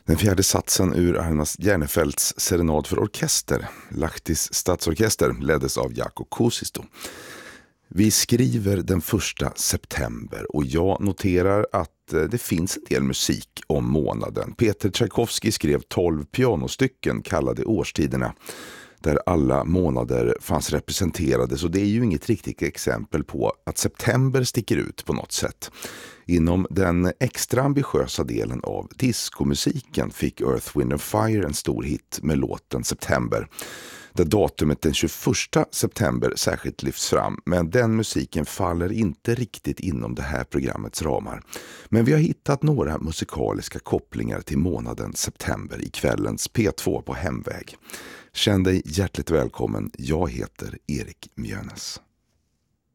Den fjärde satsen ur Armas Järnefeldts serenad för orkester, Lahtis stadsorkester, leddes av Jaakko Kuusisto. Vi skriver den 1 september och jag noterar att det finns en del musik om månaden. Peter Tchaikovsky skrev 12 pianostycken kallade årstiderna, där alla månader fanns representerade, så det är ju inget riktigt exempel på att september sticker ut på något sätt. Inom den extra ambitiösa delen av diskomusiken fick Earth, Wind & Fire en stor hit med låten September, där datumet den 21 september särskilt lyfts fram, men den musiken faller inte riktigt inom det här programmets ramar. Men vi har hittat några musikaliska kopplingar till månaden september i kvällens P2 på hemväg. Känn dig hjärtligt välkommen, jag heter Erik Mjönes.